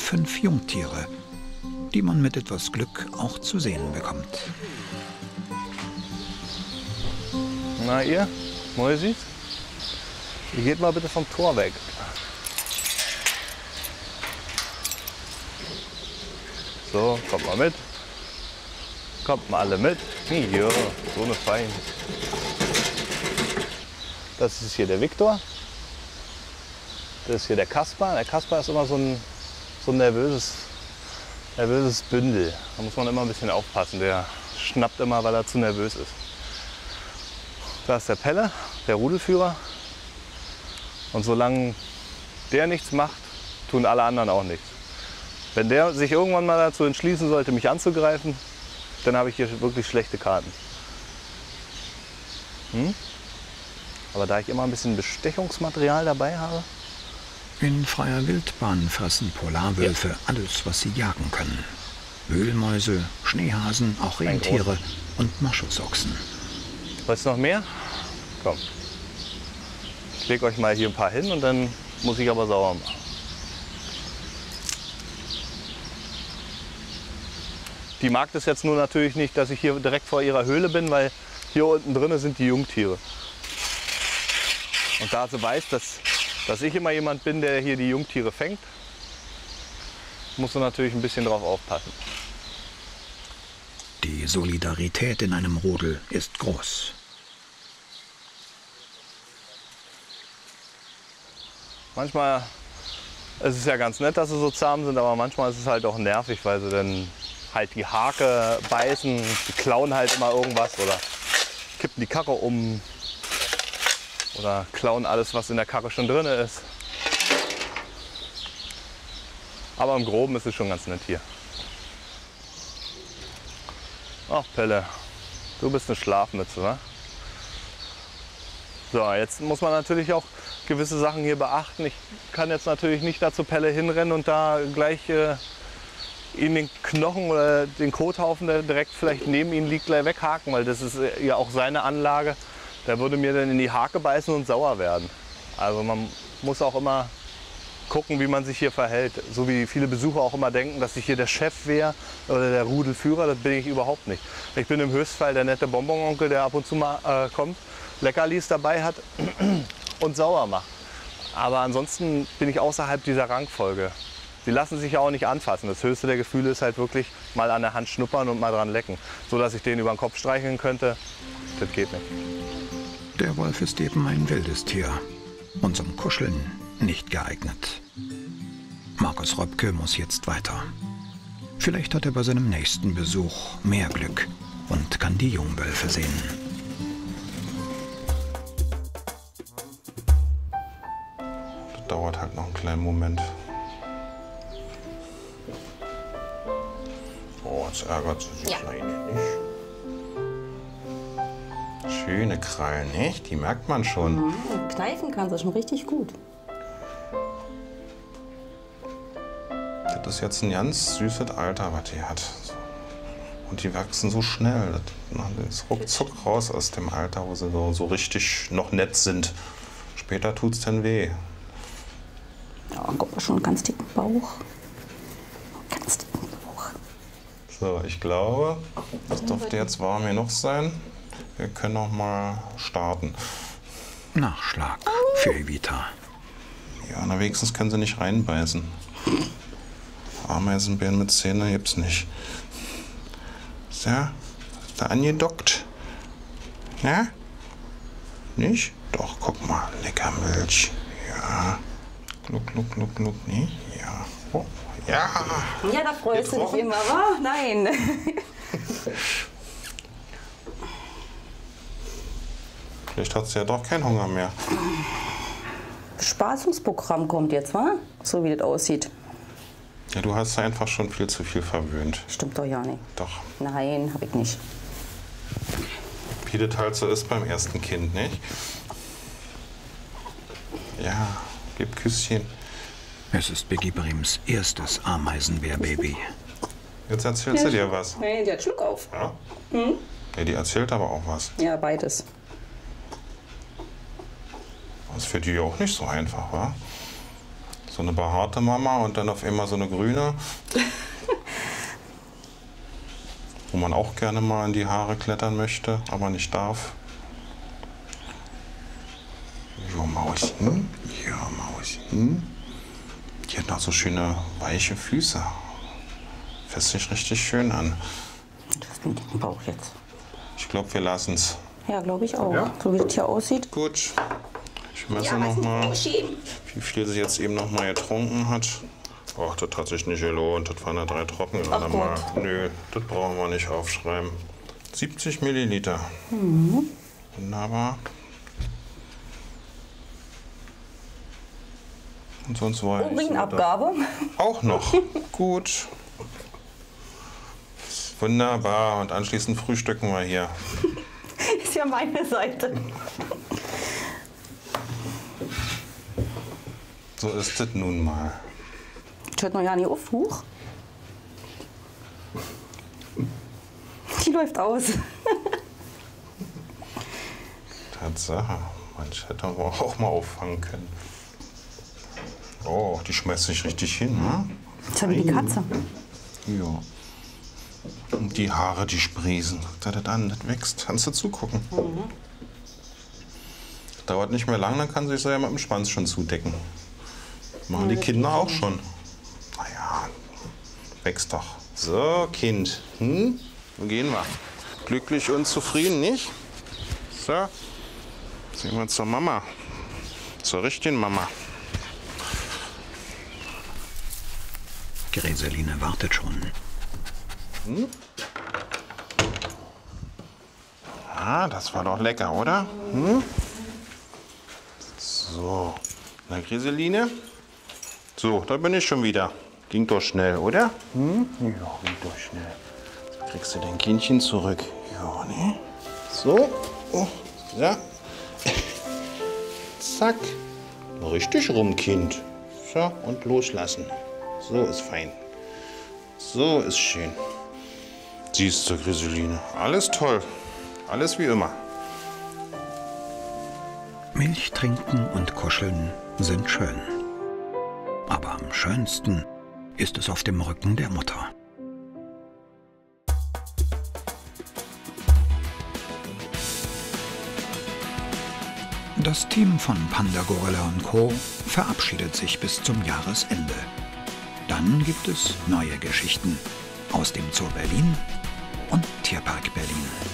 5 Jungtiere, die man mit etwas Glück auch zu sehen bekommt. Na ihr, Mäusis, ihr geht mal bitte vom Tor weg. So, kommt mal mit. Kommt mal alle mit. Ja, so eine Fein. Das ist hier der Viktor. Das ist hier der Kaspar. Der Kaspar ist immer so ein nervöses Bündel. Da muss man immer ein bisschen aufpassen. Der schnappt immer, weil er zu nervös ist. Da ist der Pelle, der Rudelführer. Und solange der nichts macht, tun alle anderen auch nichts. Wenn der sich irgendwann mal dazu entschließen sollte, mich anzugreifen, dann habe ich hier wirklich schlechte Karten. Aber da ich immer ein bisschen Bestechungsmaterial dabei habe. In freier Wildbahn fressen Polarwölfe alles, was sie jagen können. Wühlmäuse, Schneehasen, auch Rentiere und Moschusochsen. Wolltest du noch mehr? Komm. Ich lege euch mal hier ein paar hin und dann muss ich aber sauber machen. Die mag das jetzt nur natürlich nicht, dass ich hier direkt vor ihrer Höhle bin, weil hier unten drin sind die Jungtiere. Und da sie weiß, dass ich immer jemand bin, der hier die Jungtiere fängt, muss sie natürlich ein bisschen drauf aufpassen. Die Solidarität in einem Rudel ist groß. Manchmal ist es ja ganz nett, dass sie so zahm sind, aber manchmal ist es halt auch nervig, weil sie dann halt die Hake beißen, die klauen halt immer irgendwas oder kippen die Karre um oder klauen alles, was in der Karre schon drin ist. Aber im Groben ist es schon ganz nett hier. Ach Pelle, du bist eine Schlafmütze, wa? So, jetzt muss man natürlich auch gewisse Sachen hier beachten. Ich kann jetzt natürlich nicht da zu Pelle hinrennen und da gleich ihn den Knochen oder den Kothaufen, der direkt vielleicht neben ihm liegt, gleich weghaken, weil das ist ja auch seine Anlage. Der würde mir dann in die Hake beißen und sauer werden. Also man muss auch immer gucken, wie man sich hier verhält. So wie viele Besucher auch immer denken, dass ich hier der Chef wäre oder der Rudelführer, das bin ich überhaupt nicht. Ich bin im Höchstfall der nette Bonbononkel, der ab und zu mal kommt, Leckerlis dabei hat und sauer macht. Aber ansonsten bin ich außerhalb dieser Rangfolge. Die lassen sich ja auch nicht anfassen. Das höchste der Gefühle ist halt wirklich mal an der Hand schnuppern und mal dran lecken. So dass ich den über den Kopf streicheln könnte, das geht nicht. Der Wolf ist eben ein wildes Tier und zum Kuscheln nicht geeignet. Markus Röpke muss jetzt weiter. Vielleicht hat er bei seinem nächsten Besuch mehr Glück und kann die Jungwölfe sehen. Das dauert halt noch einen kleinen Moment. Oh, jetzt ärgert sie sich eigentlich nicht. Schöne Krallen, nicht? Die merkt man schon. Und kneifen kann sie schon richtig gut. Das ist jetzt ein ganz süßes Alter, was die hat. Und die wachsen so schnell. Das ist ruckzuck raus aus dem Alter, wo sie so richtig noch nett sind. Später tut's dann weh. Ja, guck mal, schon einen ganz dicken Bauch. Ganz dicken Bauch. So, ich glaube, das dürfte jetzt warm genug sein. Wir können noch mal starten. Nachschlag für Evita. Ja, na wenigstens können sie nicht reinbeißen. Ameisenbären mit Zähnen gibt's nicht. So, ist da angedockt? Ja? Nicht? Doch, guck mal, lecker Milch. Ja. Gluck, gluck, gluck, gluck, nicht? Ja. Oh, ja. Ja, da freust du dich immer, wa? Nein. Vielleicht hat sie ja doch keinen Hunger mehr. Bespaßungsprogramm kommt jetzt, wa? So wie das aussieht. Ja, du hast einfach schon viel zu viel verwöhnt. Stimmt doch ja nicht. Doch. Nein, hab ich nicht. Wie das halt so ist beim ersten Kind, nicht? Ja, gib Küsschen. Es ist Biggie Brems erstes Ameisenbärbaby. Jetzt erzählt sie dir was. Nein, die hat Schluck auf. Ja? Ja, die erzählt aber auch was. Ja, beides. Das ist für die auch nicht so einfach, wa? So eine behaarte Mama und dann auf einmal so eine grüne. Wo man auch gerne mal in die Haare klettern möchte, aber nicht darf. Ja, Mauschen. Ja, Mauschen. Die hat noch so schöne weiche Füße. Fässt sich richtig schön an. Du hast einen dicken Bauch jetzt. Ich glaube, wir lassen es. Ja, glaube ich auch. Ja? So wie das hier aussieht. Gut. Ich messe noch mal, wie viel sie jetzt eben noch mal getrunken hat. Ach, das hat sich nicht gelohnt. Das waren ja 3 Trocken. Ach Mal. Nö, das brauchen wir nicht aufschreiben. 70 Milliliter. Mhm. Wunderbar. Und sonst war ich Urinabgabe. auch noch. Gut. Wunderbar. Und anschließend frühstücken wir hier. Ist ja meine Seite. So ist das nun mal. Das hört noch ja nicht auf. Huch. Die läuft aus. Tatsache. Manch hätte aber auch mal auffangen können. Oh, die schmeißt sich richtig hin, ne? Das ist wie die Katze. Ja. Und die Haare, die sprießen. Guck dir das an, das wächst. Kannst du zugucken. Mhm. Dauert nicht mehr lang, dann kann sie sich so ja mit dem Schwanz schon zudecken. Machen die Kinder auch schon. Naja, wächst doch. So, Kind. Wo gehen wir? Glücklich und zufrieden, nicht? So. Sehen wir zur Mama. Zur richtigen Mama. Gräseline wartet schon. Ah, das war doch lecker, oder? So, na Gräseline. So, da bin ich schon wieder. Ging doch schnell, oder? Ja, ging doch schnell. Jetzt kriegst du dein Kindchen zurück. Ja, ne? So. Oh, ja. Zack. Richtig rum, Kind. So, und loslassen. So ist fein. So ist schön. Siehst du, Gräseline. Alles toll. Alles wie immer. Milch trinken und kuscheln sind schön. Aber am schönsten ist es auf dem Rücken der Mutter. Das Team von Panda Gorilla & Co. verabschiedet sich bis zum Jahresende. Dann gibt es neue Geschichten aus dem Zoo Berlin und Tierpark Berlin.